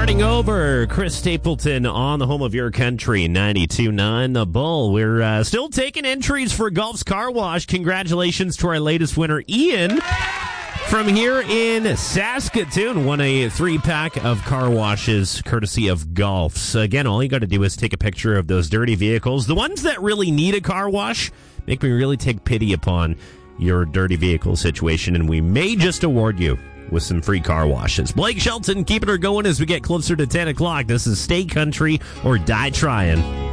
Starting over, Chris Stapleton on the home of your country, 92.9 The Bull. We're still taking entries for Golf's Car Wash. Congratulations to our latest winner, Ian, from here in Saskatoon. Won a 3-pack of car washes courtesy of Golf's. Again, all you got to do is take a picture of those dirty vehicles. The ones that really need a car wash, make me really take pity upon your dirty vehicle situation, and we may just award you with some free car washes. Blake Shelton keeping her going as we get closer to 10 o'clock. This is Stay Country or Die Trying.